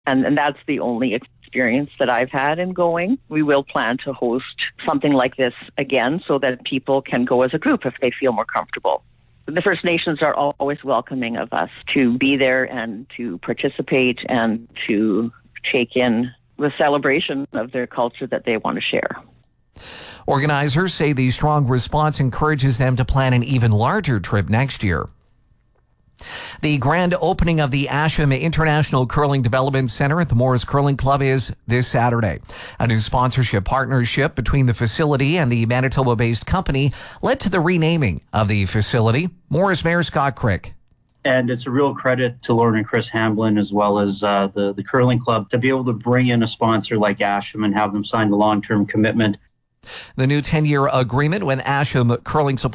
And that's the only experience that I've had in going. We will plan to host something like this again so that people can go as a group if they feel more comfortable. The First Nations are always welcoming of us to be there and to participate and to take in the celebration of their culture that they want to share. Organizers say the strong response encourages them to plan an even larger trip next year. The grand opening of the Ascham International Curling Development Center at the Morris Curling Club is this Saturday. A new sponsorship partnership between the facility and the Manitoba-based company led to the renaming of the facility. Morris Mayor Scott Crick. And it's a real credit to Lauren and Chris Hamblin as well as the Curling Club to be able to bring in a sponsor like Ascham and have them sign the long-term commitment. The new 10-year agreement with Ascham Curling Supply